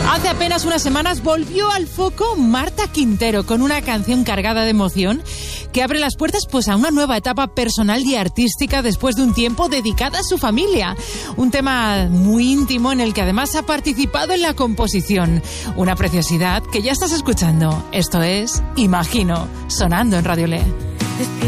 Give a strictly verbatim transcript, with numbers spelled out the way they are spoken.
Hace apenas unas semanas volvió al foco Marta Quintero con una canción cargada de emoción que abre las puertas pues a una nueva etapa personal y artística después de un tiempo dedicada a su familia. Un tema muy íntimo en el que además ha participado en la composición. Una preciosidad que ya estás escuchando. Esto es Imagino, sonando en Radio Le.